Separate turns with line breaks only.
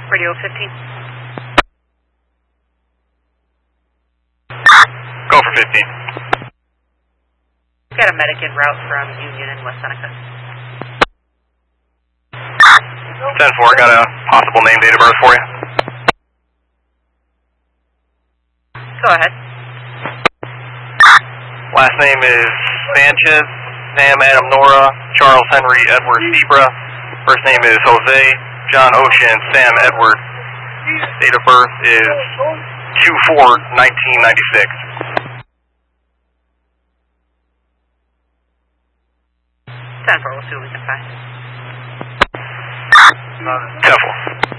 Radio 15.
Go for 15.
Got a medic en route from Union in West Seneca.
10-4, got a possible name, date of birth for you.
Go ahead.
Last name is Sanchez, Sam Adam Nora, Charles Henry Edward Zebra. First name is Jose, John Ocean, Sam Edward. Date of birth is 2/4/1996.
10-4, we'll see what we can find.
10-4.